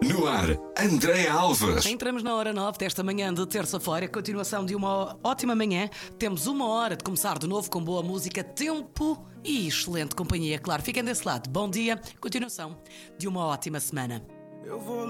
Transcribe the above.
No ar, Andréa Alves. Entramos na hora 9 desta manhã de terça-feira, continuação de uma ótima manhã. Temos uma hora de começar de novo com boa música, tempo e excelente companhia. Claro, fiquem desse lado. Bom dia, continuação de uma ótima semana. Eu vou